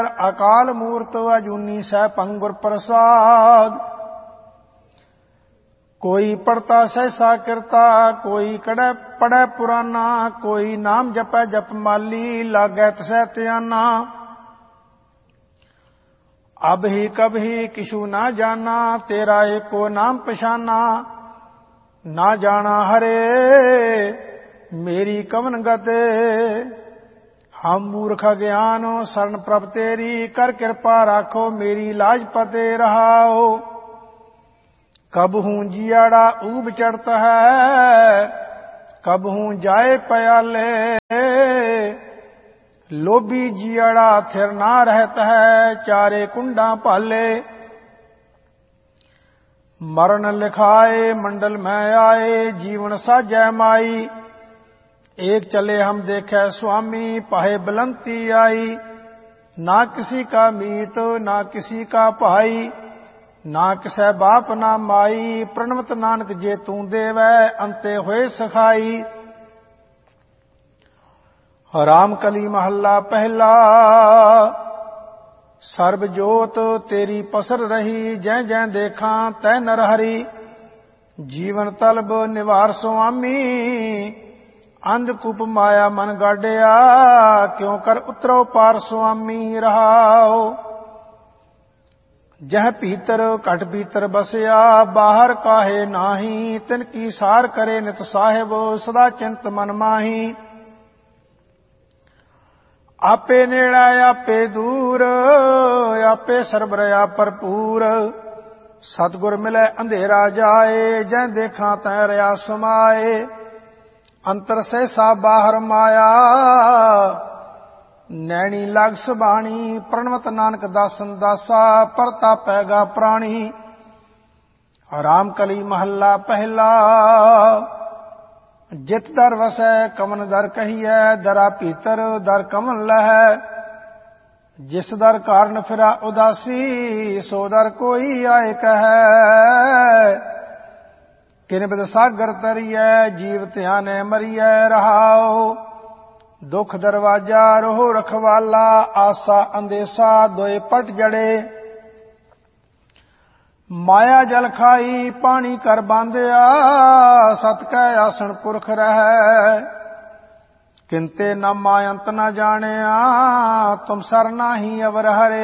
ਅਕਾਲ ਮੂਰਤ ਅਜੂਨੀ ਸੈਭੰ ਗੁਰ ਪ੍ਰਸਾਦ। ਕੋਈ ਪੜਤਾ ਸਹਿਸਾ ਕਿਰਤਾ, ਕੋਈ ਪੜੈ ਪੁਰਾਨਾ, ਕੋਈ ਨਾਮ ਜਪੈ ਜਪ ਮਾਲੀ, ਲਾਗੈ ਤਿਸੈ ਧਿਆਨਾ। ਅਬ ਹੀ ਕਬ ਹੀ ਕਿਛੂ ਨਾ ਜਾਨਾ, ਤੇਰਾ ਏਕੋ ਨਾਮ ਪਛਾਨਾ। ਨਾ ਜਾਣਾ ਹਰੇ ਮੇਰੀ ਕਵਨ ਗਤੇ, ਹਮ ਮੂਰਖ ਗਿਆਨ ਸਰਨ ਪ੍ਰਭ ਤੇਰੀ। ਕਰ ਕਿਰਪਾ ਰਾਖੋ ਮੇਰੀ ਲਾਜ ਪਤੇ ਰਹਾਓ। कब हूँ जियाड़ा ऊब चढ़त है, कब हूँ जाए प्याले। लोभी जियाड़ा थिर ना रहत है, चारे कुंडा भाले। मरण लिखाए मंडल में आए, जीवन साजै माई। एक चले हम देखे स्वामी, पाहे बुलंती आई। ना किसी का मीत ना किसी का भाई, ना किसै बाप ना माई। प्रणवत नानक जे तू देवै, अंते होए सखाई। राम कली महला पहला, सर्ब जोत तेरी पसर रही। जै जै देखा तै नर हरि, जीवन तलब निवार स्वामी। अंधकूप माया मन गाडिया, क्यों कर उतरो पार स्वामी रहाओ। जह भीतर घट भीतर बसिया, बाहर काहे नाही। तिनकी सार करे नित साहिब, सदा चिंत मन माही। आपे नेड़ा आपे दूर, आपे सरबर आप भरपूर। सतगुर मिलै अंधेरा जाए, जै देखा तै रया समाए। अंतर सहसा बाहर माया, नैनी लाग सुबाणी। प्रणवत नानक दासन दासा, परता पैगा प्राणी। राम कली महला पहला, जित दर वसै कमन दर कहिए। दरा भीतर दर कमन लहै, जिस दर कारण फिरा उदासी। सो दर कोई आए कहे, किन बिद सागर तरिए। जीव ध्याने मरिए रहाओ। दुख दरवाजा रोह रखवाला, आसा अंदेसा दोए पट जड़े। माया जल खाई पानी कर बांधिया, सत कै आसन पुरख रहै। किंते न मायंत न जानिया, तुम सर नाही अवर हरे।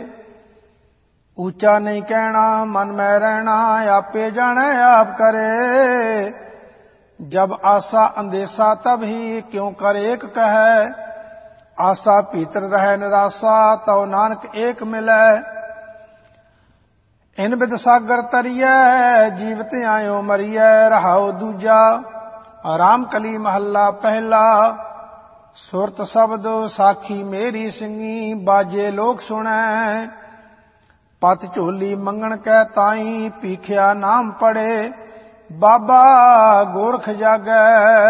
ऊंचा नहीं कहना मन में रहना, आपे जाने आप करे। जब आसा अंदेसा तब ही क्यों कर एक कहे। आसा भीतर रहे निराशा, तव नानक एक मिलै। इन बिद सागर तरिए, जीवत आयो मरिए रहाओ दूजा। राम कली महला पहला, सुरत शब्द साखी मेरी सिंगी। बाजे लोग सुनै पत झोली मंगण कै ताई। पीखिया नाम पड़े बाबा गोरख जागै।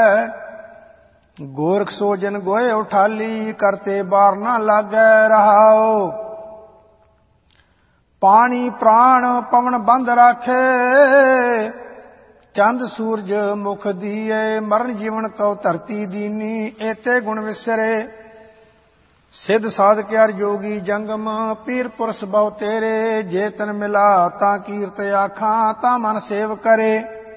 गोरख सो जन गोए उठाली, करते बार ना लागै रहाओ। पानी प्राण पवन बंद राखे, चंद सूरज मुख दिए। मरण जीवन कौ धरती दीनी, एते गुण विसरे। सिद्ध साधक यार जोगी जंगम, पीर पुरष बहु तेरे। जे तन मिला ता कीर्त आखां, ता मन सेव करे।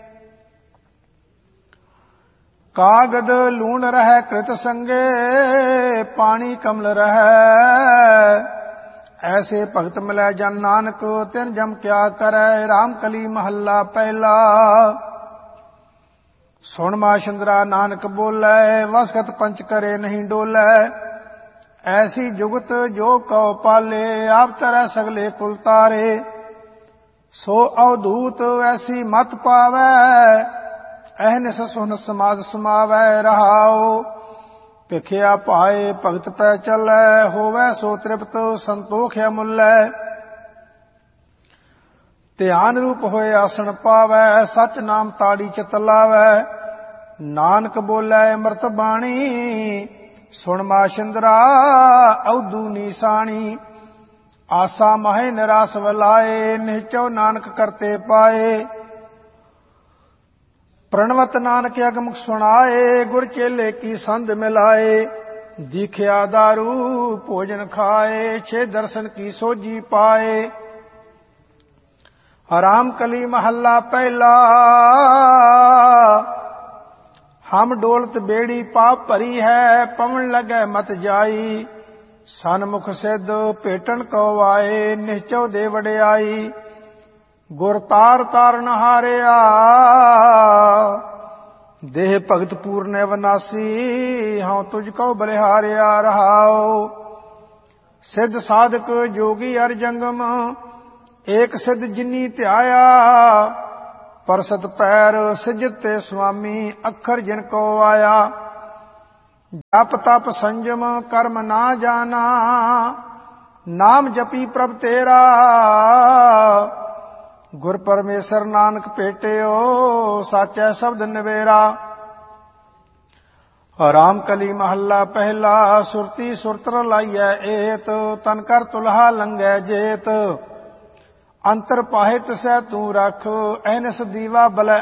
कागद लूण रहै कृत संगे, पानी कमल रहै। ऐसे भगत मिलै जन नानक, तिन जम क्या करै। राम कली महला पहला, सुन माशंदरा नानक बोलै। वसगत पंच करे नहीं डोलै। ऐसी जुगत जो कौ पाले, आप तरह सगले कुल तारे। सो अवधूत ऐसी मत पावै, अहनिस सुन समाज समावै रहाओ। भिखिया पाए भगत पै चलै, होवै सो तृप्त संतोख अमुलै। ध्यान रूप होए आसन पावै, सच नाम ताड़ी चित लावै। नानक बोलै अमृत बाणी, सुन माशिंदरा अवधू नीसाणी। आसा माहे निराश वलाए, निहचो नानक करते पाए। प्रणवत नानक अगमुख सुनाए, गुर चेले की संध मिलाए। ਦੀਖਿਆ ਦਾਰੂ ਭੋਜਨ ਖਾਏ, ਛੇ ਦਰਸ਼ਨ ਕੀ ਸੋਝੀ ਪਾਏ। ਆਰਾਮ ਕਲੀ ਮਹੱਲਾ ਪਹਿਲਾ। ਹਮ ਡੋਲਤ ਬੇੜੀ ਪਾਪ ਭਰੀ ਹੈ, ਪਵਨ ਲਗੈ ਮਤ ਜਾਈ। ਸਨਮੁਖ ਸਿੱਧ ਭੇਟਣ ਕਉ ਆਏ, ਨਿਹਚਉ ਦੇ ਵਡਿਆਈ। ਗੁਰ ਤਾਰ ਤਾਰਨ ਹਾਰਿਆ, ਦੇਹ ਭਗਤ ਪੂਰਨੈ ਵਿਨਾਸੀ। ਹਉ ਤੁਝ ਕਉ ਬਲਿਹਾਰਿਆ ਰਹਾਉ। ਸਿੱਧ ਸਾਧਕ ਜੋਗੀ ਅਰ ਜੰਗਮ, ਏਕ ਸਿੱਧ ਜਿਨੀ ਧਿਆਇਆ। ਪਰਸਤ ਪੈਰ ਸਿਜਤ ਤੇ ਸੁਆਮੀ, ਅੱਖਰ ਜਿਨ ਕੋ ਆਇਆ। ਜਪ ਤਪ ਸੰਜਮ ਕਰਮ ਨਾ ਜਾਣਾ, ਨਾਮ ਜਪੀ ਪ੍ਰਭ ਤੇਰਾ। ਗੁਰ ਪਰਮੇਸ਼ਰ ਨਾਨਕ ਭੇਟਿਓ, ਸਾਚੈ ਸ਼ਬਦ ਨਿਵੇਰਾ। ਆਰਾਮ ਕਲੀ ਮਹੱਲਾ ਪਹਿਲਾ। ਸੁਰਤੀ ਸੁਰਤਰ ਲਾਈਐ ਏਤ, ਤਨ ਕਰ ਤੁਲਹਾ ਲੰਘੈ ਜੇਤ। ਅੰਤਰ ਪਾਹੇ ਤਿਸੈ ਤੂੰ ਰਖ, ਐਨਸ ਦੀਵਾ ਬਲੈ